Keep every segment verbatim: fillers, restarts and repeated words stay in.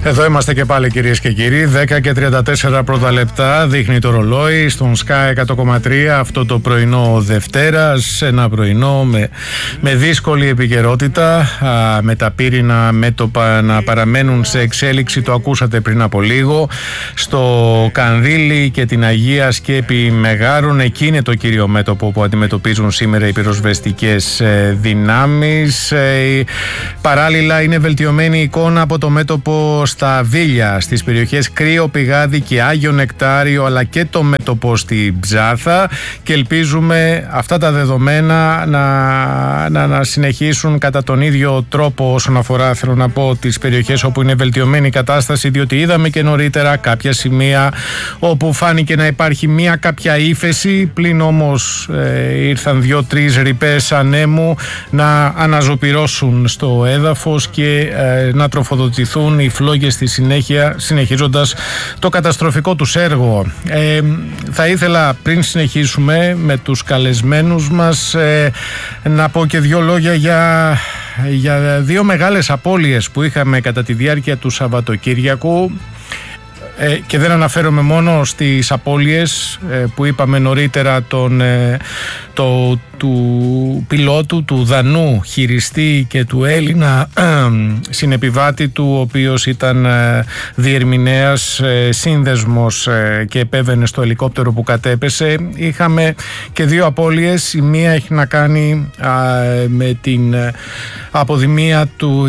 Εδώ είμαστε και πάλι, κυρίες και κύριοι. δέκα και τριάντα τέσσερα πρώτα λεπτά δείχνει το ρολόι στον Sky εκατό κόμμα τρία αυτό το πρωινό Δευτέρας. Ένα πρωινό με, με δύσκολη επικαιρότητα, α, με τα πύρινα μέτωπα να παραμένουν σε εξέλιξη. Το ακούσατε πριν από λίγο. Στο Κανδύλι και την Αγία Σκέπη Μεγάρων, εκεί είναι το κύριο μέτωπο που αντιμετωπίζουν σήμερα οι πυροσβεστικές δυνάμεις. Ε, παράλληλα είναι βελτιωμένη η εικόνα από το μέτωπο στα Βίλια, στις περιοχές Κρύο, Πηγάδι και Άγιο Νεκτάριο, αλλά και το μέτωπο στη Ψάθα, και ελπίζουμε αυτά τα δεδομένα να, να, να συνεχίσουν κατά τον ίδιο τρόπο όσον αφορά, θέλω να πω, τις περιοχές όπου είναι βελτιωμένη η κατάσταση, διότι είδαμε και νωρίτερα κάποια σημεία όπου φάνηκε να υπάρχει μία κάποια ύφεση, πλην όμως ε, ήρθαν δύο-τρεις ρηπές ανέμου να αναζωπυρώσουν στο έδαφος και ε, να τροφοδοτηθούν οι φλόγες στη συνέχεια, συνεχίζοντας το καταστροφικό τους έργο. Ε, θα ήθελα, πριν συνεχίσουμε με τους καλεσμένους μας, ε, να πω και δύο λόγια για, για δύο μεγάλες απώλειες που είχαμε κατά τη διάρκεια του Σαββατοκύριακου. Ε, και δεν αναφέρομαι μόνο στις απώλειες ε, που είπαμε νωρίτερα τον, ε, το, του πιλότου, του Δανού χειριστή και του Έλληνα ε, συνεπιβάτη του, ο οποίος ήταν ε, διερμηνέας, ε, σύνδεσμος ε, και επέβαινε στο ελικόπτερο που κατέπεσε. Είχαμε και δύο απώλειες. Η μία έχει να κάνει ε, με την ε, αποδημία του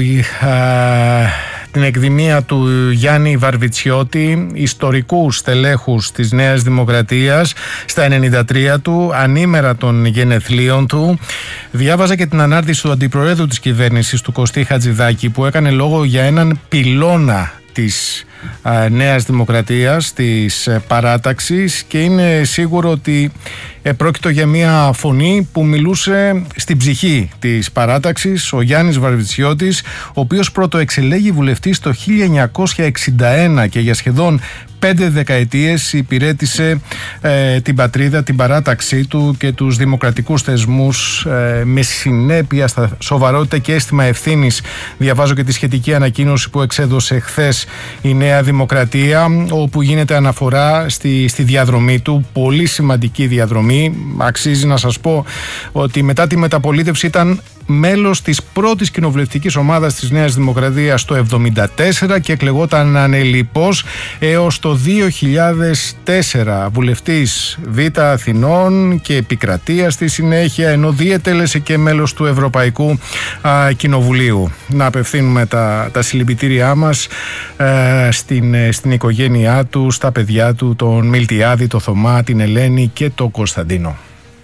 ε, την εκδημία του Γιάννη Βαρβιτσιώτη, ιστορικού στελέχους της Νέας Δημοκρατίας, στα ενενήντα τρία του, ανήμερα των γενεθλίων του. Διάβαζα και την ανάρτηση του αντιπροέδρου της κυβέρνησης, του Κωστή Χατζηδάκη, που έκανε λόγο για έναν πυλώνα της α, Νέας Δημοκρατίας, της ε, παράταξης, και είναι σίγουρο ότι πρόκειτο για μια φωνή που μιλούσε στην ψυχή της παράταξης, ο Γιάννης Βαρβιτσιώτης, ο οποίος πρωτοεξελέγει βουλευτής το χίλια εννιακόσια εξήντα ένα και για σχεδόν πέντε δεκαετίες υπηρέτησε ε, την πατρίδα, την παράταξή του και τους δημοκρατικούς θεσμούς ε, με συνέπεια, στα σοβαρότητα και αίσθημα ευθύνης. Διαβάζω και τη σχετική ανακοίνωση που εξέδωσε χθες η Νέα Δημοκρατία, όπου γίνεται αναφορά στη, στη διαδρομή του, πολύ σημαντική διαδρομή. Αξίζει να σας πω ότι μετά τη μεταπολίτευση ήταν μέλος της πρώτης κοινοβουλευτικής ομάδας της Νέας Δημοκρατίας το εβδομήντα τέσσερα και εκλεγόταν ανελιπώς έως το δύο χιλιάδες τέσσερα, βουλευτής Β' Αθηνών και επικρατεία στη συνέχεια, ενώ διετέλεσε και μέλος του Ευρωπαϊκού α, Κοινοβουλίου. Να απευθύνουμε τα, τα συλληπιτήριά μας α, στην, στην οικογένειά του, στα παιδιά του, τον Μιλτιάδη, τον Θωμά, την Ελένη και τον Κωνσταντίνο.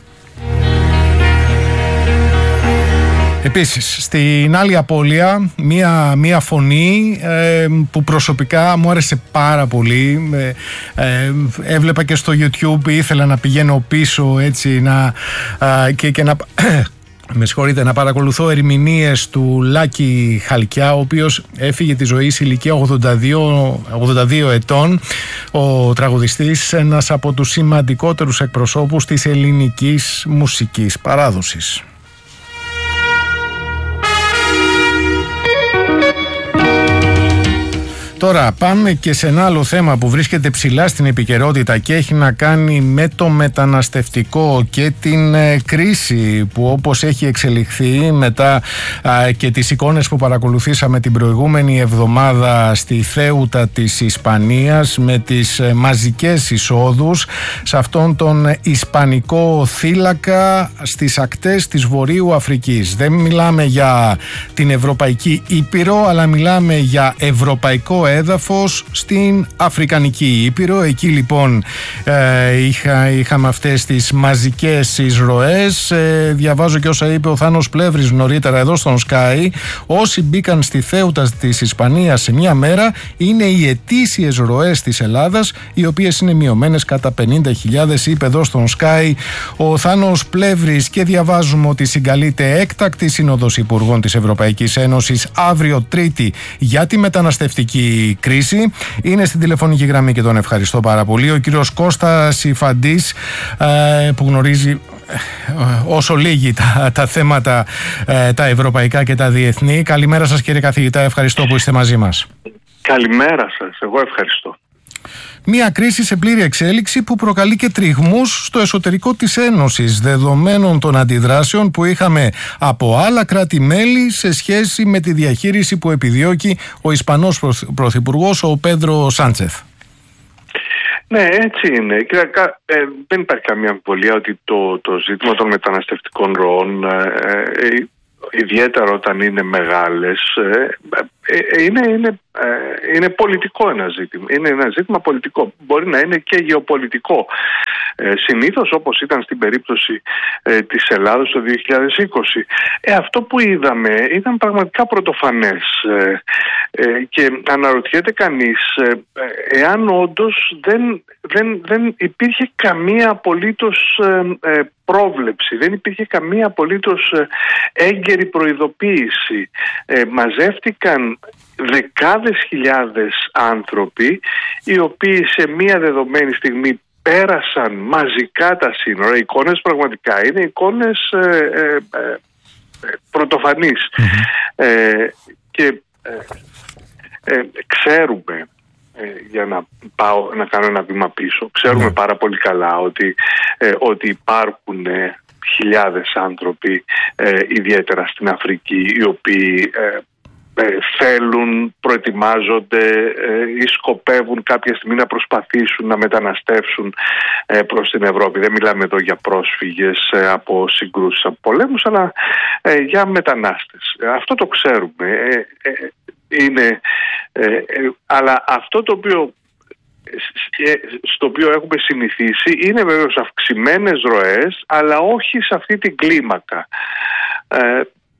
Επίσης, στην άλλη απώλεια, μία, μία φωνή ε, που προσωπικά μου άρεσε πάρα πολύ. Ε, ε, έβλεπα και στο YouTube, ήθελα να πηγαίνω πίσω έτσι να, ε, και, και να... με συγχωρείτε, να παρακολουθώ ερμηνείες του Λάκη Χαλκιά, ο οποίος έφυγε τη ζωή σε ηλικία ογδόντα δύο ετών, ο τραγουδιστής, ένας από τους σημαντικότερους εκπροσώπους της ελληνικής μουσικής παράδοσης. Τώρα πάμε και σε ένα άλλο θέμα που βρίσκεται ψηλά στην επικαιρότητα και έχει να κάνει με το μεταναστευτικό και την ε, κρίση που όπως έχει εξελιχθεί μετά ε, και τις εικόνες που παρακολουθήσαμε την προηγούμενη εβδομάδα στη Θέουτα της Ισπανίας, με τις ε, μαζικές εισόδους σε αυτόν τον ισπανικό θύλακα στις ακτές της Βορείου Αφρικής. Δεν μιλάμε για την Ευρωπαϊκή Ήπειρο, αλλά μιλάμε για ευρωπαϊκό έδαφος στην Αφρικανική Ήπειρο. Εκεί λοιπόν ε, είχα, είχαμε αυτές τις μαζικές εισρωές. Ε, διαβάζω και όσα είπε ο Θάνος Πλεύρης νωρίτερα εδώ στον Sky. Όσοι μπήκαν στη Θέουτα της Ισπανίας σε μια μέρα είναι οι ετήσιες ροές της Ελλάδας, οι οποίες είναι μειωμένες κατά πενήντα χιλιάδες, είπε εδώ στον Sky ο Θάνος Πλεύρης. Και διαβάζουμε ότι συγκαλείται έκτακτη σύνοδος Υπουργών της Ευρωπαϊκής Ένωσης αύριο Τρίτη για τη μεταναστευτική κρίση. Είναι στην τηλεφωνική γραμμή και τον ευχαριστώ πάρα πολύ ο κύριος Κώστας Ιφαντής, που γνωρίζει όσο λίγοι τα, τα θέματα τα ευρωπαϊκά και τα διεθνή. Καλημέρα σας κύριε καθηγητά, ευχαριστώ που είστε μαζί μας. Καλημέρα σας, εγώ ευχαριστώ. Μια κρίση σε πλήρη εξέλιξη που προκαλεί και τριγμούς στο εσωτερικό της Ένωσης, δεδομένων των αντιδράσεων που είχαμε από άλλα κράτη-μέλη σε σχέση με τη διαχείριση που επιδιώκει ο Ισπανός Πρωθυπουργός, ο Πέντρο Σάντσεθ. Ναι, έτσι είναι. Ε, δεν υπάρχει καμία αμφιβολία ότι το, το ζήτημα των μεταναστευτικών ροών, ε, ε, ιδιαίτερα όταν είναι μεγάλες, ε, είναι, είναι, ε, είναι πολιτικό ένα ζήτημα. Είναι ένα ζήτημα πολιτικό. Μπορεί να είναι και γεωπολιτικό. Ε, συνήθως, όπως ήταν στην περίπτωση ε, της Ελλάδος το δύο χιλιάδες είκοσι. Ε, αυτό που είδαμε ήταν πραγματικά πρωτοφανές ε, ε, και αναρωτιέται κανείς ε, εάν όντως δεν, δεν, δεν υπήρχε καμία απολύτως ε, ε, πρόβλεψη, δεν υπήρχε καμία απολύτως έγκαιρη προειδοποίηση. Ε, μαζεύτηκαν δεκάδες χιλιάδες άνθρωποι οι οποίοι σε μία δεδομένη στιγμή πέρασαν μαζικά τα σύνορα. Οι εικόνες πραγματικά είναι εικόνες ε, ε, ε, πρωτοφανείς. Mm-hmm. Ε, και ε, ε, ξέρουμε, ε, για να πάω να κάνω ένα βήμα πίσω, ξέρουμε mm-hmm. πάρα πολύ καλά ότι, ε, ότι υπάρχουν ε, χιλιάδες άνθρωποι, ε, ιδιαίτερα στην Αφρική, οι οποίοι ε, Ε, θέλουν, προετοιμάζονται ε, ή σκοπεύουν κάποια στιγμή να προσπαθήσουν να μεταναστεύσουν ε, προς την Ευρώπη. Δεν μιλάμε εδώ για πρόσφυγες ε, από συγκρούσεις, από πολέμους, αλλά ε, για μετανάστες. Αυτό το ξέρουμε. Ε, ε, είναι, ε, ε, αλλά αυτό το οποίο στο οποίο έχουμε συνηθίσει είναι βέβαιως αυξημένες ροές, αλλά όχι σε αυτή την κλίμακα. Ε,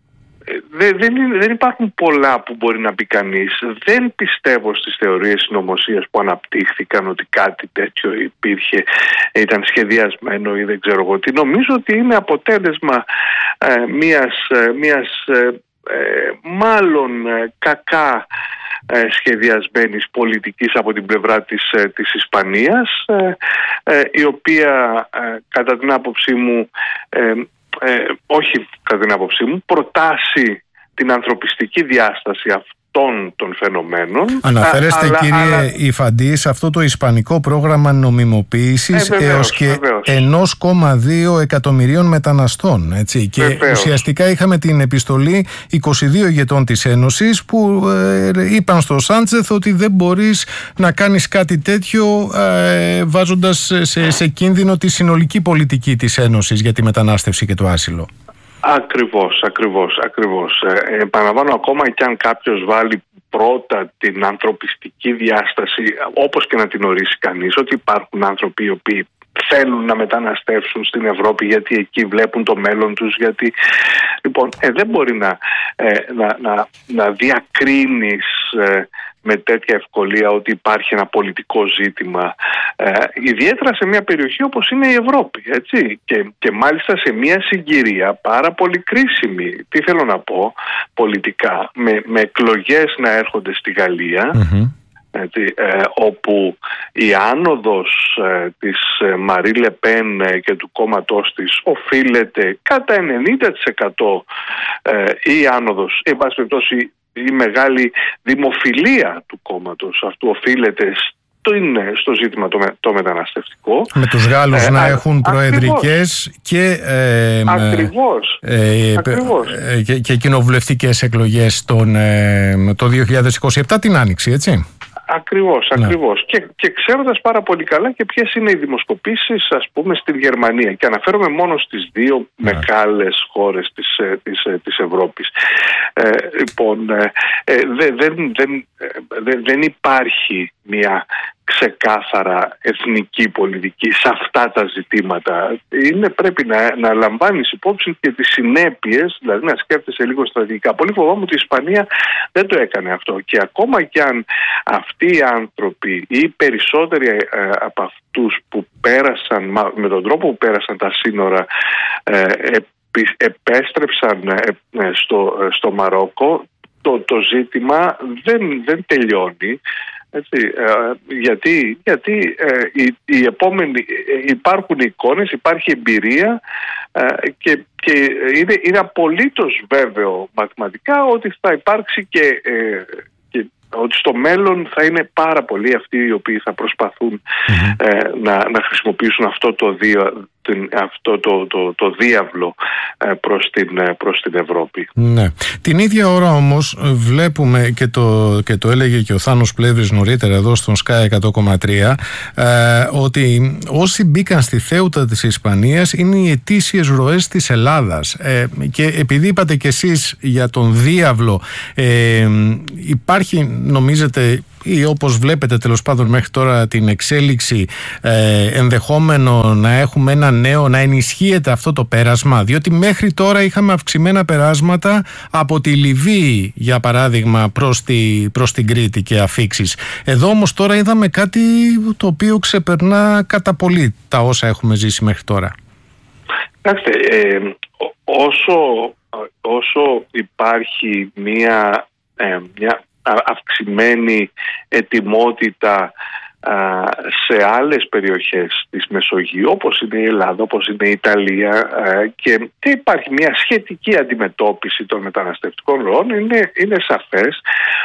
Δεν, δεν, δεν υπάρχουν πολλά που μπορεί να πει κανείς. Δεν πιστεύω στις θεωρίες συνωμοσίας που αναπτύχθηκαν ότι κάτι τέτοιο υπήρχε, ήταν σχεδιασμένο ή δεν ξέρω εγώ τι. Νομίζω ότι είναι αποτέλεσμα ε, μιας, ε, μιας ε, ε, μάλλον ε, κακά ε, σχεδιασμένης πολιτικής από την πλευρά της, ε, της Ισπανίας, ε, ε, η οποία ε, κατά την άποψή μου ε, Ε, όχι κατά την άποψή μου, προτάσει την ανθρωπιστική διάσταση αυτών των φαινομένων. Αναφέρεστε, αλλά, κύριε αλλά... Ιφαντή, σε αυτό το ισπανικό πρόγραμμα νομιμοποίησης ε, βεβαίως, έως και βεβαίως. ένα κόμμα δύο εκατομμυρίων μεταναστών. Έτσι. Και βεβαίως. Ουσιαστικά είχαμε την επιστολή είκοσι δύο ηγετών της Ένωσης που ε, είπαν στο Σάντσεθ ότι δεν μπορείς να κάνεις κάτι τέτοιο ε, βάζοντας σε, σε κίνδυνο τη συνολική πολιτική της Ένωσης για τη μετανάστευση και το άσυλο. Ακριβώς, ακριβώς, ακριβώς. Ε, επαναλαμβάνω, ακόμα και αν κάποιος βάλει πρώτα την ανθρωπιστική διάσταση, όπως και να την ορίσει κανείς, ότι υπάρχουν άνθρωποι οι οποίοι θέλουν να μεταναστεύσουν στην Ευρώπη γιατί εκεί βλέπουν το μέλλον τους, γιατί λοιπόν ε, δεν μπορεί να, ε, να, να, να διακρίνεις ε, με τέτοια ευκολία ότι υπάρχει ένα πολιτικό ζήτημα, ε, ιδιαίτερα σε μια περιοχή όπως είναι η Ευρώπη, έτσι, και, και μάλιστα σε μια συγκυρία πάρα πολύ κρίσιμη, τι θέλω να πω πολιτικά, με, με εκλογές να έρχονται στη Γαλλία, mm-hmm. έτσι, ε, όπου η άνοδος ε, της ε, Μαρί Λεπέν ε, και του κόμματός της οφείλεται κατά ενενήντα τοις εκατό ε, η άνοδος, εν πάση περιπτώσει η μεγάλη δημοφιλία του κόμματος αυτού οφείλεται στο, είναι, στο ζήτημα το, με, το μεταναστευτικό. Με τους Γάλλους ε, να α, έχουν προεδρικές και, ε, ακριβώς, ε, ακριβώς. Ε, και, και κοινοβουλευτικές εκλογές τον, ε, το δύο χιλιάδες είκοσι επτά την Άνοιξη, έτσι. Ακριβώς, ακριβώς. Και, και ξέροντας πάρα πολύ καλά και ποιες είναι οι δημοσκοπήσεις, ας πούμε, στην Γερμανία. Και αναφέρομαι μόνο στις δύο ναι. μεγάλες χώρες της, της, της Ευρώπης. Ε, λοιπόν, ε, δεν, δεν, δεν, δεν, δεν υπάρχει μια ξεκάθαρα εθνική πολιτική σε αυτά τα ζητήματα. Είναι, πρέπει να, να λαμβάνεις υπόψη και τις συνέπειες, δηλαδή να σκέφτεσαι λίγο στρατηγικά. Πολύ φοβάμαι ότι η Ισπανία δεν το έκανε αυτό. Και ακόμα κι αν αυτοί οι άνθρωποι ή οι περισσότεροι ε, από αυτούς που πέρασαν, με τον τρόπο που πέρασαν τα σύνορα, ε, επέστρεψαν ε, στο, στο Μαρόκο, το, το ζήτημα δεν, δεν τελειώνει. Έτσι, ε, γιατί γιατί ε, οι, οι επόμενοι, ε, υπάρχουν εικόνες, υπάρχει εμπειρία ε, και, και είναι, είναι απολύτως βέβαιο μαθηματικά ότι θα υπάρξει και, ε, και ότι στο μέλλον θα είναι πάρα πολλοί αυτοί οι οποίοι θα προσπαθούν mm-hmm. ε, να, να χρησιμοποιήσουν αυτό το, διο, την, αυτό το, το, το διάβλο ε, προς, την, προς την Ευρώπη. Ναι. Την ίδια ώρα όμως βλέπουμε και το, και το έλεγε και ο Θάνος Πλεύρης νωρίτερα εδώ στον Sky εκατό κόμμα τρία ε, ότι όσοι μπήκαν στη Θέουτα της Ισπανίας είναι οι ετήσιες ροές της Ελλάδας ε, και επειδή είπατε και εσείς για τον διάβλο ε, υπάρχει νομίζετε ή όπως βλέπετε τέλος πάντων μέχρι τώρα την εξέλιξη ε, ενδεχόμενο να έχουμε ένα νέο, να ενισχύεται αυτό το πέρασμα, διότι μέχρι τώρα είχαμε αυξημένα περάσματα από τη Λιβύη για παράδειγμα προς, τη, προς την Κρήτη και αφίξεις. Εδώ όμως τώρα είδαμε κάτι το οποίο ξεπερνά κατά πολύ τα όσα έχουμε ζήσει μέχρι τώρα. Κοιτάξτε, ε, όσο, όσο υπάρχει μία, ε, μια αυξημένη ετοιμότητα α, σε άλλες περιοχές της Μεσογείου όπως είναι η Ελλάδα, όπως είναι η Ιταλία α, και, και υπάρχει μια σχετική αντιμετώπιση των μεταναστευτικών ροών, είναι, είναι σαφές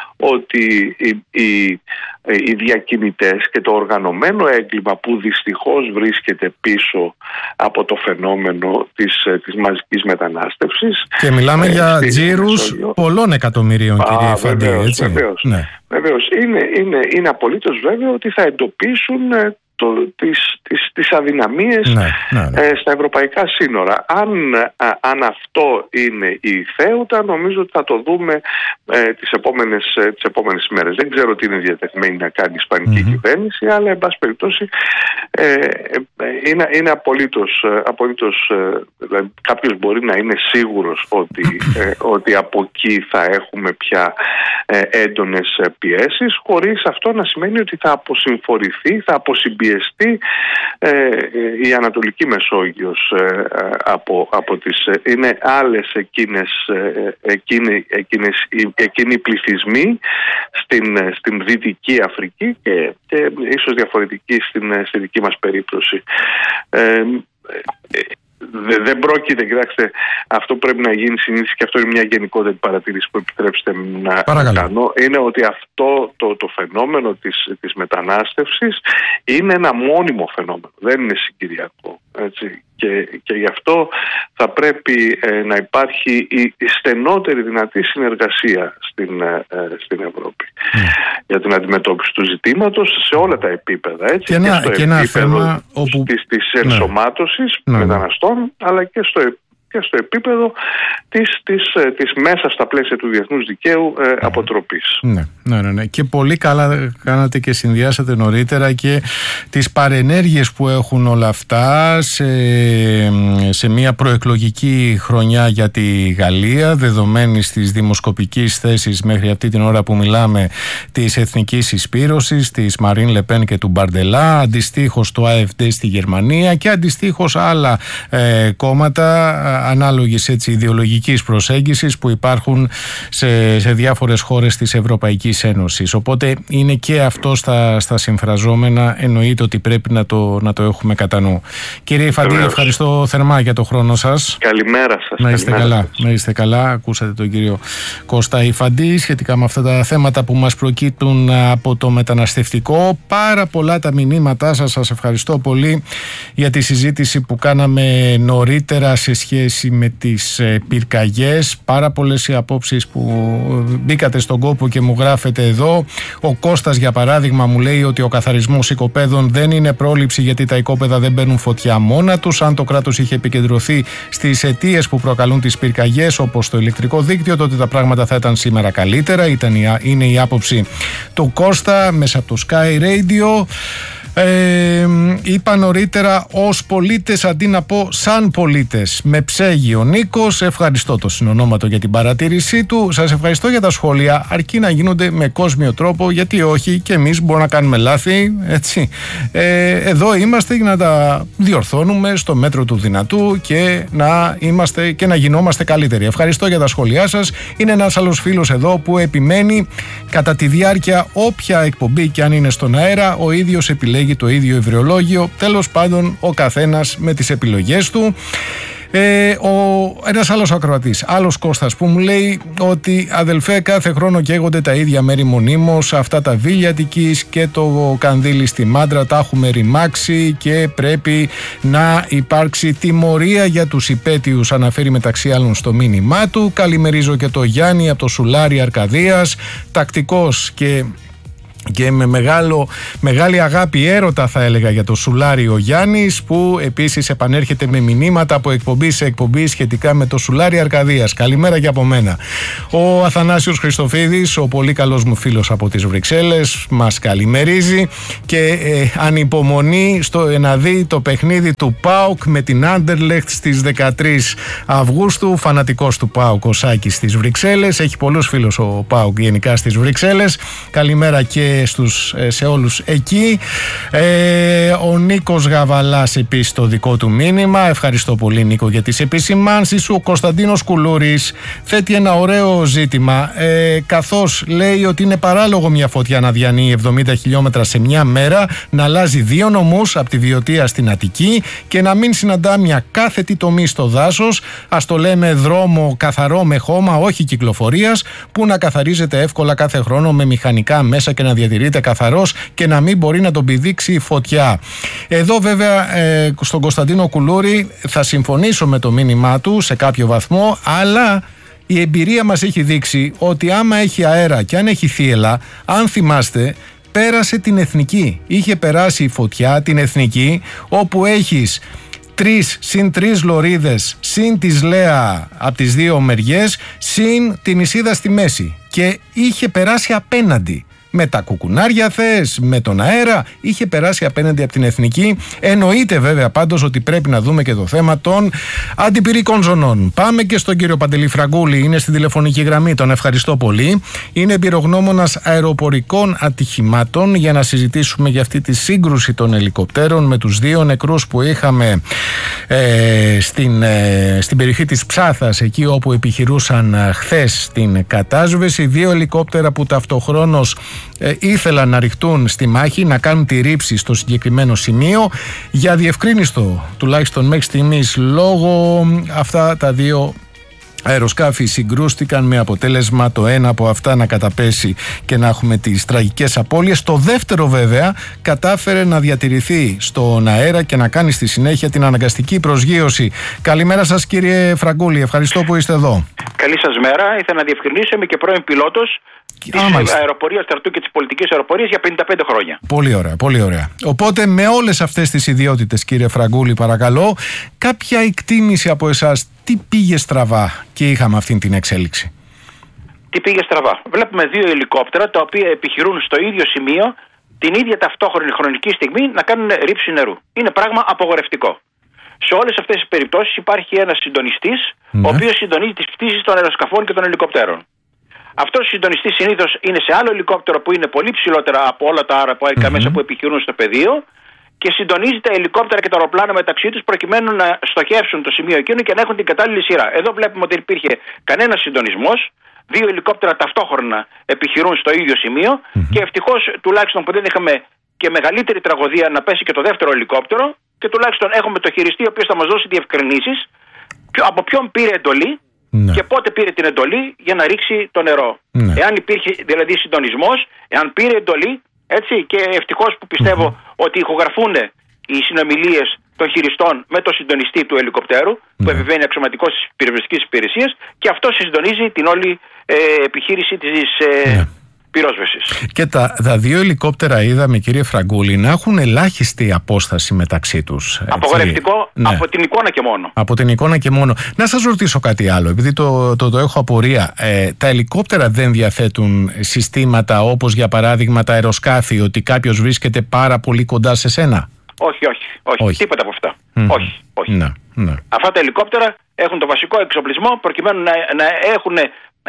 ότι οι, οι, οι διακινητές και το οργανωμένο έγκλημα που δυστυχώς βρίσκεται πίσω από το φαινόμενο της, της μαζικής μετανάστευσης. Και μιλάμε ε, για τζίρους πολλών εκατομμυρίων, κύριε Φαντή, έτσι. Βεβαίως, ναι. Βεβαίως. Είναι, είναι, είναι απολύτως βέβαιο ότι θα εντοπίσουν το, τις, τις, τις αδυναμίες ναι, ναι, ναι. Ε, στα ευρωπαϊκά σύνορα. Αν, α, αν αυτό είναι η Θέουτα, νομίζω ότι θα το δούμε ε, τις, επόμενες, ε, τις επόμενες μέρες. Δεν ξέρω τι είναι διατεθειμένη να κάνει η Ισπανική mm-hmm. κυβέρνηση, αλλά εν πάση περιπτώσει ε, ε, είναι, είναι απολύτως, απολύτως ε, δηλαδή, κάποιος μπορεί να είναι σίγουρος ότι, ε, ότι από εκεί θα έχουμε πια ε, έντονες πιέσεις, χωρίς αυτό να σημαίνει ότι θα αποσυμφορηθεί, θα αποσυμπιεστεί Ε, η Ανατολική Μεσόγειος ε, από, από τις ε, είναι άλλες εκείνες, ε, εκείνοι, εκείνες, εκείνοι οι πληθυσμοί στην, στην Δυτική Αφρική και, και ίσως διαφορετικοί στην, στη δική μας περίπτωση. Ε, ε, Δεν, δεν πρόκειται, κοιτάξτε, αυτό πρέπει να γίνει συνήθως και αυτό είναι μια γενικότερη παρατήρηση που επιτρέψτε να Παρακαλώ. κάνω. Είναι ότι αυτό το, το φαινόμενο της, της μετανάστευσης είναι ένα μόνιμο φαινόμενο, δεν είναι συγκυριακό. Έτσι. Και, και γι' αυτό θα πρέπει ε, να υπάρχει η, η στενότερη δυνατή συνεργασία στην, ε, στην Ευρώπη mm. για την αντιμετώπιση του ζητήματος σε όλα τα επίπεδα. Έτσι, και, και ένα, στο και επίπεδο όπου... της, της ενσωμάτωσης ναι. μεταναστών, αλλά και στο και στο επίπεδο της, της, της μέσα στα πλαίσια του διεθνούς δικαίου ε, αποτροπής. Ναι, ναι, ναι, ναι. Και πολύ καλά κάνατε και συνδυάσατε νωρίτερα και τις παρενέργειες που έχουν όλα αυτά σε, σε μια προεκλογική χρονιά για τη Γαλλία, δεδομένης της δημοσκοπικής θέσης μέχρι αυτή την ώρα που μιλάμε της Εθνικής Συσπήρωσης, της Μαρίν Λεπέν και του Μπαρντελά, αντιστοίχως το AfD στη Γερμανία και αντιστοίχως άλλα ε, κόμματα ανάλογης έτσι ιδεολογικής προσέγγισης που υπάρχουν σε, σε διάφορες χώρες της Ευρωπαϊκής Ένωσης. Οπότε είναι και αυτό στα, στα συμφραζόμενα, εννοείται ότι πρέπει να το, να το έχουμε κατά νου. Κύριε Φαντή, ευχαριστώ θερμά για το χρόνο σας. Καλημέρα σας. Να είστε καλημέρα καλά. σας. Να είστε καλά. Ακούσατε τον κύριο Κώστα Ιφαντή σχετικά με αυτά τα θέματα που μας προκύπτουν από το μεταναστευτικό. Πάρα πολλά τα μηνύματά σας. Σας ευχαριστώ πολύ για τη συζήτηση που κάναμε νωρίτερα σε σχέση με τις πυρκαγιές. Πάρα πολλές οι απόψεις που μπήκατε στον κόπο και μου γράφετε εδώ. Ο Κώστας για παράδειγμα μου λέει ότι ο καθαρισμός οικοπαίδων δεν είναι πρόληψη γιατί τα οικόπεδα δεν μπαίνουν φωτιά μόνα τους. Αν το κράτος είχε επικεντρωθεί στις αιτίες που προκαλούν τις πυρκαγιές όπως το ηλεκτρικό δίκτυο, τότε τα πράγματα θα ήταν σήμερα καλύτερα. Ήταν η, είναι η άποψη του Κώστα μέσα από το Sky Radio. Ε, είπα νωρίτερα ως πολίτες αντί να πω σαν πολίτες. Με ψέγει ο Νίκος. Ευχαριστώ το συνονόματο για την παρατήρησή του. Σας ευχαριστώ για τα σχόλια, αρκεί να γίνονται με κόσμιο τρόπο, γιατί όχι, και εμείς μπορούμε να κάνουμε λάθη, έτσι. Ε, εδώ είμαστε για να τα διορθώνουμε στο μέτρο του δυνατού και να είμαστε και να γινόμαστε καλύτεροι. Ευχαριστώ για τα σχόλιά σας. Είναι ένας άλλος φίλος εδώ που επιμένει κατά τη διάρκεια όποια εκπομπή και αν είναι στον αέρα, ο ίδιος επιλέγει το ίδιο ευρεολόγιο. Τέλος πάντων, ο καθένας με τις επιλογές του. Ε, ο, ένας άλλος ακροατής, άλλος Κώστας, που μου λέει ότι αδελφέ, κάθε χρόνο καίγονται τα ίδια μέρη μονίμως, αυτά τα Βίλια Αττικής και το Κανδύλι στη Μάντρα τα έχουμε ρημάξει και πρέπει να υπάρξει τιμωρία για τους υπέτειους, αναφέρει μεταξύ άλλων στο μήνυμά του. Καλημερίζω και το Γιάννη από το Σουλάρι Αρκαδίας, τακτικός και και με μεγάλο, μεγάλη αγάπη, έρωτα θα έλεγα, για το Σουλάρι ο Γιάννης, που επίσης επανέρχεται με μηνύματα από εκπομπή σε εκπομπή σχετικά με το Σουλάρι Αρκαδίας. Καλημέρα και από μένα. Ο Αθανάσιος Χριστοφίδης, ο πολύ καλός μου φίλος από τις Βρυξέλλες, μας καλημερίζει και ε, ανυπομονεί στο, να δει το παιχνίδι του ΠΑΟΚ με την Άντερλεχτ στις δεκατρείς Αυγούστου. Φανατικός του ΠΑΟΚ ο Σάκης στις Βρυξέλλες. Έχει πολλούς φίλους ο ΠΑΟΚ γενικά στις Βρυξέλλες. Καλημέρα και Στους, σε όλους εκεί. ε, Ο Νίκος Γαβαλάς επίσης το δικό του μήνυμα. Ευχαριστώ πολύ, Νίκο, για τις επισημάνσεις σου. Ο Κωνσταντίνος Κουλούρης θέτει ένα ωραίο ζήτημα, ε, καθώς λέει ότι είναι παράλογο μια φωτιά να διανύει εβδομήντα χιλιόμετρα σε μια μέρα, να αλλάζει δύο νομούς από τη Βιωτία στην Αττική και να μην συναντά μια κάθετη τομή στο δάσος. Ας το λέμε δρόμο καθαρό με χώμα, όχι κυκλοφορίας, που να καθαρίζεται εύκολα κάθε χρόνο με μηχανικά μέσα και να διατηρείται καθαρός και να μην μπορεί να τον πηδήξει η φωτιά. Εδώ βέβαια ε, στον Κωνσταντίνο Κουλούρη θα συμφωνήσω με το μήνυμά του σε κάποιο βαθμό, αλλά η εμπειρία μας έχει δείξει ότι άμα έχει αέρα και αν έχει θύελλα, αν θυμάστε, πέρασε την Εθνική. Είχε περάσει η φωτιά την Εθνική, όπου έχεις τρεις συν τρεις λωρίδες, συν της Λέα από τις δύο μεριές, συν την Ισίδα στη μέση. Και είχε περάσει απέναντι. Με τα κουκουνάρια θες, με τον αέρα, είχε περάσει απέναντι από την Εθνική. Εννοείται βέβαια πάντως ότι πρέπει να δούμε και το θέμα των αντιπυρικών ζωνών. Πάμε και στον κύριο Παντελή Φραγκούλη, είναι στη τηλεφωνική γραμμή, τον ευχαριστώ πολύ. Είναι εμπειρογνώμονας αεροπορικών ατυχημάτων, για να συζητήσουμε για αυτή τη σύγκρουση των ελικοπτέρων με τους δύο νεκρούς που είχαμε ε, στην, ε, στην περιοχή της Ψάθας, εκεί όπου επιχειρούσαν ε, χθες την κατάσβεση. Δύο ελικόπτερα που ταυτοχρόνως Ε, ήθελαν να ρηχτούν στη μάχη, να κάνουν τη ρήψη στο συγκεκριμένο σημείο. Για διευκρίνιστο, τουλάχιστον μέχρι στιγμής, λόγω αυτά τα δύο αεροσκάφη συγκρούστηκαν, με αποτέλεσμα το ένα από αυτά να καταπέσει και να έχουμε τις τραγικές απώλειες. Το δεύτερο βέβαια κατάφερε να διατηρηθεί στον αέρα και να κάνει στη συνέχεια την αναγκαστική προσγείωση. Καλημέρα σας, κύριε Φραγκούλη, ευχαριστώ που είστε εδώ. Καλή σας μέρα. Ήθελα να διευκρινίσω, είμαι και πρώην πιλότος της αεροπορίας στρατού και της πολιτικής αεροπορίας για πενήντα πέντε χρόνια. Πολύ ωραία, πολύ ωραία. Οπότε με όλες αυτές τις ιδιότητες, κύριε Φραγκούλη, παρακαλώ, κάποια εκτίμηση από εσάς, τι πήγε στραβά και είχαμε αυτή την εξέλιξη? Τι πήγε στραβά? Βλέπουμε δύο ελικόπτερα τα οποία επιχειρούν στο ίδιο σημείο την ίδια ταυτόχρονη χρονική στιγμή να κάνουν ρήψη νερού. Είναι πράγμα απογορευτικό. Σε όλες αυτές τις περιπτώσεις υπάρχει ένας συντονιστής, ναι, ο οποίος συντονίζει τις πτήσεις των αεροσκαφών και των ελικοπτέρων. Αυτός ο συντονιστής συνήθως είναι σε άλλο ελικόπτερο που είναι πολύ ψηλότερα από όλα τα αεροπορικά mm-hmm. μέσα που επιχειρούν στο πεδίο και συντονίζει τα ελικόπτερα και τα αεροπλάνα μεταξύ τους προκειμένου να στοχεύσουν το σημείο εκείνο και να έχουν την κατάλληλη σειρά. Εδώ βλέπουμε ότι υπήρχε κανένας συντονισμός. Δύο ελικόπτερα ταυτόχρονα επιχειρούν στο ίδιο σημείο mm-hmm. και ευτυχώς τουλάχιστον που δεν είχαμε και μεγαλύτερη τραγωδία να πέσει και το δεύτερο ελικόπτερο και τουλάχιστον έχουμε το χειριστή ο οποίος θα μας δώσει διευκρινήσεις από ποιον πήρε εντολή. Ναι. Και πότε πήρε την εντολή για να ρίξει το νερό. Ναι. Εάν υπήρχε δηλαδή συντονισμός, εάν πήρε εντολή, έτσι, και ευτυχώς που πιστεύω mm-hmm. ότι ηχογραφούν οι συνομιλίες των χειριστών με το συντονιστή του ελικοπτέρου, ναι, που επιβαίνει αξιωματικός της πυροσβεστικής υπηρεσίας, και αυτό συντονίζει την όλη ε, επιχείρηση της ε, ναι. πυρόσβεσης. Και τα, τα δύο ελικόπτερα είδαμε, κύριε Φραγκούλη, να έχουν ελάχιστη απόσταση μεταξύ τους. Απογορευτικό, ναι, από την εικόνα και μόνο. Από την εικόνα και μόνο. Να σας ρωτήσω κάτι άλλο, επειδή το, το, το έχω απορία. Ε, τα ελικόπτερα δεν διαθέτουν συστήματα όπως για παράδειγμα τα αεροσκάφη, ότι κάποιος βρίσκεται πάρα πολύ κοντά σε σένα? Όχι, όχι, όχι, όχι. Τίποτα από αυτά. Mm-hmm. Όχι, όχι. Ναι, ναι. Αυτά τα ελικόπτερα έχουν το βασικό εξοπλισμό προκειμένου να, να έχουν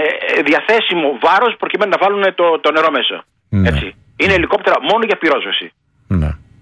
διαθέσιμο βάρος προκειμένου να βάλουν το, το νερό μέσα. Ναι. Έτσι. Είναι ελικόπτερα μόνο για πυρόσβεση. Ναι.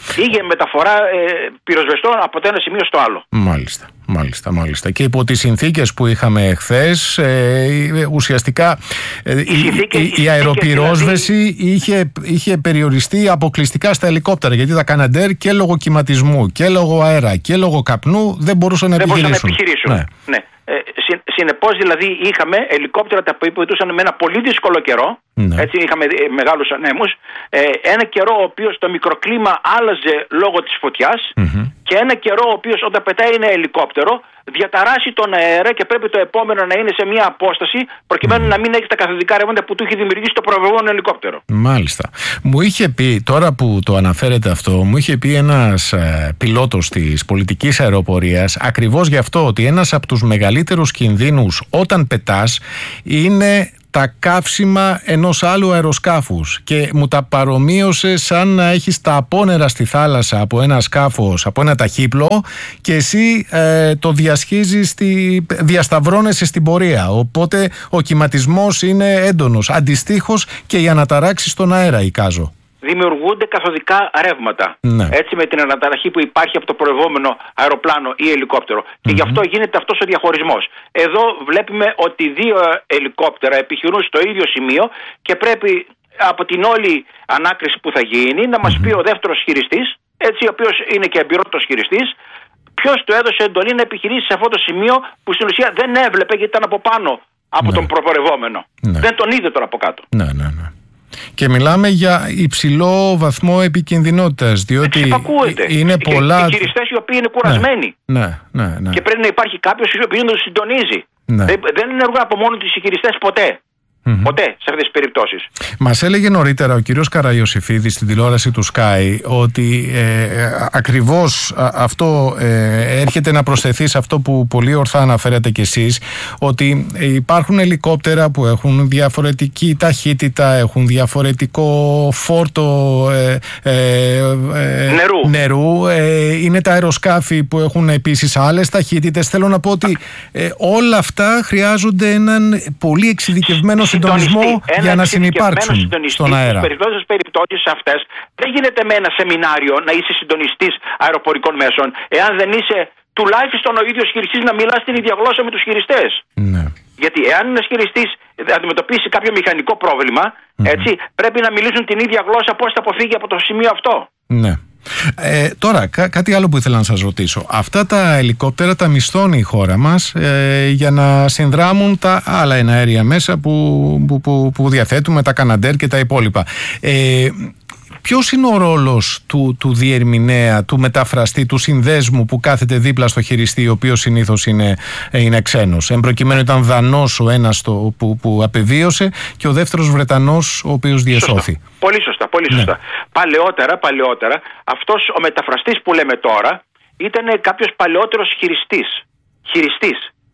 ή μεταφορά ε, πυροσβεστών από το ένα σημείο στο άλλο. Μάλιστα, μάλιστα, μάλιστα. Και υπό τις συνθήκες που είχαμε χθες, ε, ουσιαστικά ε, η, συνθήκες, η, η αεροπυρόσβεση δηλαδή... είχε, είχε περιοριστεί αποκλειστικά στα ελικόπτερα, γιατί τα Καναντέρ και λόγω κυματισμού και λόγω αέρα και λόγω καπνού δεν μπορούσαν να δεν επιχειρήσουν. Να επιχειρήσουν. Ναι. Ναι. Ε, συ, συνεπώς δηλαδή είχαμε ελικόπτερα τα οποία βοηθούσαν με ένα πολύ δύσκολο καιρό. Ναι. Έτσι είχαμε μεγάλους ανέμους, ε, ένα καιρό ο οποίος το μικροκλίμα άλλαζε λόγω της φωτιάς mm-hmm. και ένα καιρό ο οποίος όταν πετάει ένα ελικόπτερο διαταράσσει τον αέρα και πρέπει το επόμενο να είναι σε μια απόσταση προκειμένου mm. να μην έχει τα καθοδικά ρεύματα που του έχει δημιουργήσει το προηγούμενο ελικόπτερο. Μάλιστα. Μου είχε πει, τώρα που το αναφέρετε αυτό, μου είχε πει ένας ε, πιλότος της πολιτικής αεροπορίας ακριβώς γι' αυτό, ότι ένας από τους μεγαλύτερους κινδύνους όταν πετάς είναι τα καύσιμα ενός άλλου αεροσκάφους, και μου τα παρομοίωσε σαν να έχεις τα απόνερα στη θάλασσα από ένα σκάφος, από ένα ταχύπλο, και εσύ ε, το διασχίζεις, στη, διασταυρώνεσαι στην πορεία, οπότε ο κυματισμός είναι έντονος, αντιστοίχως και οι αναταράξεις στον αέρα, εικάζω. Δημιουργούνται καθοδικά ρεύματα. Ναι. Έτσι, με την αναταραχή που υπάρχει από το προηγούμενο αεροπλάνο ή ελικόπτερο. Mm-hmm. Και γι' αυτό γίνεται αυτός ο διαχωρισμός. Εδώ βλέπουμε ότι δύο ελικόπτερα επιχειρούν στο ίδιο σημείο και πρέπει από την όλη ανάκριση που θα γίνει να μας mm-hmm. πει ο δεύτερος χειριστής, έτσι, ο οποίος είναι και εμπειρότος χειριστής, ποιος του έδωσε εντολή να επιχειρήσει σε αυτό το σημείο που στην ουσία δεν έβλεπε γιατί ήταν από πάνω από ναι. τον προπορευόμενο. Ναι. Δεν τον είδε τώρα από κάτω. Ναι, ναι, ναι. Και μιλάμε για υψηλό βαθμό επικινδυνότητας, διότι είναι και, πολλά... Και χειριστές οι οποίοι είναι κουρασμένοι. Ναι, ναι, ναι. Και πρέπει να υπάρχει κάποιος ο οποίος να τους συντονίζει. Ναι. Δεν, δεν ενεργούν από μόνο τους οι χειριστές ποτέ. Mm-hmm. Ποτέ σε αυτές τις περιπτώσεις. Μας έλεγε νωρίτερα ο κύριος Καραϊωσηφίδης στην τηλεόραση του Sky ότι ε, ακριβώς αυτό ε, έρχεται να προσθεθεί σε αυτό που πολύ ορθά αναφέρατε κι εσείς, ότι υπάρχουν ελικόπτερα που έχουν διαφορετική ταχύτητα, έχουν διαφορετικό φόρτο ε, ε, ε, νερού, νερού, ε, είναι τα αεροσκάφη που έχουν επίσης άλλες ταχύτητες. Θέλω να πω ότι ε, όλα αυτά χρειάζονται έναν πολύ εξειδικευμένο συντονισμό για να συνυπάρξουν στον αέρα. Στις περιπτώσεις αυτές δεν γίνεται με ένα σεμινάριο να είσαι συντονιστής αεροπορικών μέσων, εάν δεν είσαι τουλάχιστον ο ίδιος χειριστής να μιλάς την ίδια γλώσσα με τους χειριστές. Ναι. Γιατί εάν ένας χειριστής αντιμετωπίσει κάποιο μηχανικό πρόβλημα, mm-hmm. έτσι, πρέπει να μιλήσουν την ίδια γλώσσα πώς θα αποφύγει από το σημείο αυτό. Ναι. Ε, τώρα, κά- κάτι άλλο που ήθελα να σας ρωτήσω. Αυτά τα ελικόπτερα τα μισθώνει η χώρα μας ε, για να συνδράμουν τα άλλα εναέρια μέσα που, που, που, που διαθέτουμε, τα Καναντέρ και τα υπόλοιπα. Ε, Ποιος είναι ο ρόλος του, του διερμηνέα, του μεταφραστή, του συνδέσμου που κάθεται δίπλα στο χειριστή, ο οποίος συνήθως είναι, είναι ξένος? Εν προκειμένου ήταν Δανός ο ένας το, που, που απεβίωσε και ο δεύτερος Βρετανός ο οποίος διεσώθη. Σωστά. Πολύ σωστά, πολύ σωστά. Ναι. Παλαιότερα, παλαιότερα, αυτός ο μεταφραστής που λέμε τώρα ήταν κάποιος παλαιότερος χειριστής, χειριστής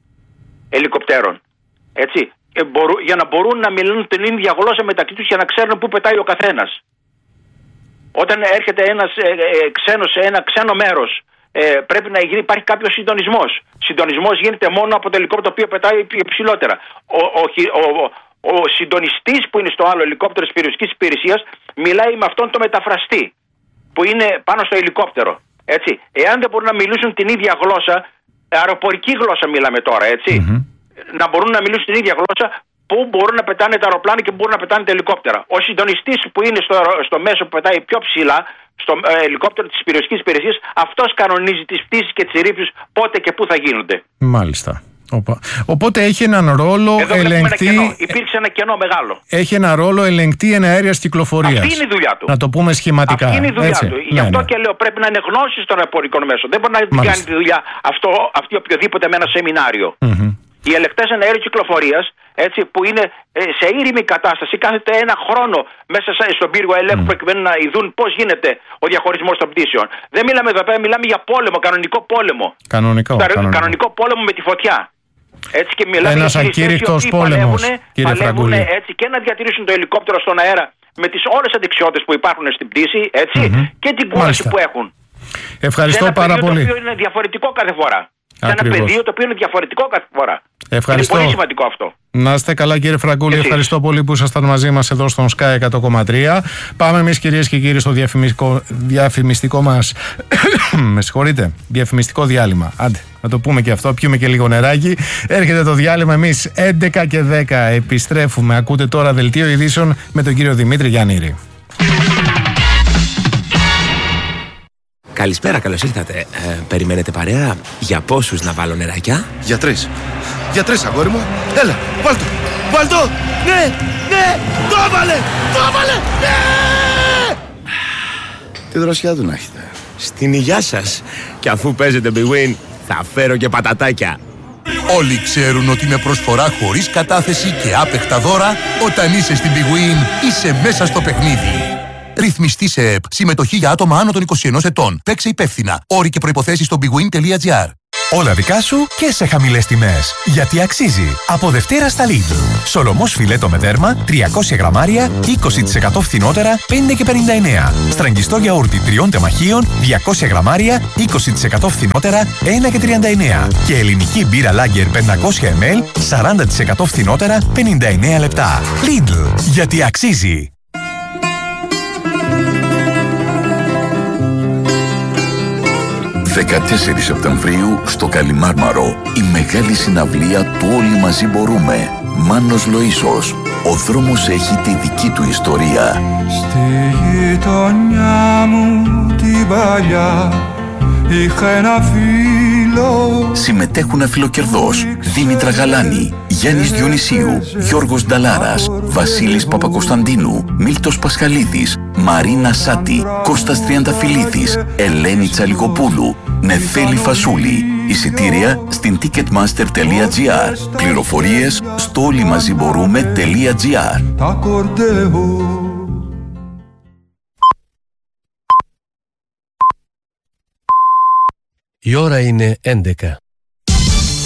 ελικοπτέρων. Έτσι, ε, μπορού, για να μπορούν να μιλούν την ίδια γλώσσα μεταξύ τους και να ξέρουν πού πετάει ο καθένας. Όταν έρχεται ένας ε, ε, ξένος σε ένα ξένο μέρος, ε, πρέπει να γίνει, υπάρχει κάποιος συντονισμός. Συντονισμός γίνεται μόνο από το ελικόπτερο το οποίο πετάει υψηλότερα. Ο, ο, ο, ο, ο συντονιστής που είναι στο άλλο ελικόπτερο της περιοχής υπηρεσίας μιλάει με αυτόν τον μεταφραστή που είναι πάνω στο ελικόπτερο. Έτσι. Εάν δεν μπορούν να μιλήσουν την ίδια γλώσσα, αεροπορική γλώσσα μιλάμε τώρα, έτσι, mm-hmm. να μπορούν να μιλήσουν την ίδια γλώσσα, πού μπορούν να πετάνε τα αεροπλάνα και πού μπορούν να πετάνε τα ελικόπτερα. Ο συντονιστής που είναι στο, στο μέσο που πετάει πιο ψηλά, στο ε, ελικόπτερο της περιοχής υπηρεσίας, αυτός κανονίζει τις πτήσεις και τις ρήψεις πότε και πού θα γίνονται. Μάλιστα. Οπότε έχει έναν ρόλο ελεγκτή. Ένα Υπήρξε ένα κενό μεγάλο. Έχει ένα ρόλο ελεγκτή εναέριας κυκλοφορίας. Αυτή είναι η δουλειά του. Να το πούμε σχηματικά. Αυτή είναι η δουλειά Έτσι. του. Ναι, Γι' αυτό ναι. και λέω πρέπει να είναι γνώση των αεροπορικών μέσων. Δεν μπορεί να Μάλιστα. κάνει τη δουλειά αυτό, αυτή οποιοδήποτε με ένα σεμινάριο. Mm-hmm. Οι ελεγκτές εναέριας κυκλοφορίας, έτσι, που είναι ε, σε ήρεμη κατάσταση, κάθεται ένα χρόνο μέσα στον πύργο ελέγχου mm. προκειμένου να ειδούν πώς γίνεται ο διαχωρισμός των πτήσεων. Δεν μιλάμε εδώ πέρα, μιλάμε για πόλεμο, κανονικό πόλεμο. Κανονικό, κανονικό. κανονικό πόλεμο με τη φωτιά. Έτσι, και μιλάμε Ένας για ακήρυκτος πόλεμος, κύριε Φραγκούλη. Έτσι, και να διατηρήσουν το ελικόπτερο στον αέρα με τις όλες τις αντικσιότητες που υπάρχουν στην πτήση, έτσι, mm-hmm. και την κούραση που έχουν. Ευχαριστώ πάρα πολύ. Το οποίο είναι διαφορετικό κάθε φορά. Σε ένα πεδίο το οποίο είναι διαφορετικό κάθε φορά. Ευχαριστώ. Είναι πολύ σημαντικό αυτό. Να είστε καλά, κύριε Φραγκούλη. Εσείς. Ευχαριστώ πολύ που ήσασταν μαζί μας εδώ στον Sky εκατό κόμμα τρία. Πάμε εμείς, κυρίες και κύριοι, στο διαφημιστικό, διαφημιστικό μας με συγχωρείτε, διαφημιστικό διάλειμμα. Άντε, να το πούμε και αυτό, πιούμε και λίγο νεράκι. Έρχεται το διάλειμμα, εμείς έντεκα και δέκα επιστρέφουμε. Ακούτε τώρα δελτίο ειδήσεων με τον κύριο Δημήτρη Γιαννήρη. Καλησπέρα, καλώς ήρθατε. Ε, περιμένετε παρέα? Για πόσους να βάλω νεράκια? Για τρεις. Για τρεις, αγόρι μου. Έλα, βάλ' το. Βάλ' το. Ναι, ναι, το έβαλε. Το έβαλε. Ναι. Τι δροσιά του να έχετε. Στην υγειά σας. Και αφού παίζετε Big Win, θα φέρω και πατατάκια. Όλοι ξέρουν ότι με προσφορά χωρίς κατάθεση και άπεχτα δώρα, όταν είσαι στην Big Win, είσαι μέσα στο παιχνίδι. Ρυθμιστή σε ΕΠ. Συμμετοχή για άτομα άνω των είκοσι ενός ετών. Παίξε υπεύθυνα. Όροι και προϋποθέσεις στο bigwin τελεία gr. Όλα δικά σου και σε χαμηλές τιμές. Γιατί αξίζει. Από Δευτέρα στα Lidl. Σολομός φιλέτο με δέρμα, τριακόσια γραμμάρια, είκοσι τοις εκατό φθηνότερα, πέντε και πενήντα εννέα. Στραγγιστό γιαούρτι τριών τεμαχίων, διακόσια γραμμάρια, είκοσι τοις εκατό φθηνότερα, ένα και τριάντα εννέα. Και ελληνική μπύρα Lager πεντακόσια μιλιλίτρα, σαράντα τοις εκατό φθηνότερα, πενήντα εννέα λεπτά. Lidl. Γιατί αξίζει. δεκατέσσερις Σεπτεμβρίου στο Καλιμάρμαρο, η μεγάλη συναυλία του Όλοι Μαζί Μπορούμε. Μάνος Λοΐσος. Ο δρόμος έχει τη δική του ιστορία. Στη γειτονιά μου την παλιά είχα ένα φίλο. Συμμετέχουν αφιλοκερδός Δήμητρα Γαλάνη, Γιάννης Διονυσίου, Γιώργος Νταλάρας, Βασίλης Παπακοσταντίνου, Μίλτος Πασχαλίδης, Μαρίνα Σάτη, Κώστας Τριανταφυλλίδης, Ελένη Τσαλικοπούλου, Νεφέλη Φασούλη. Εισιτήρια στην ticketmaster τελεία gr. Πληροφορίες στο όλοιμαζιμπορούμε τελεία gr. Η ώρα είναι έντεκα.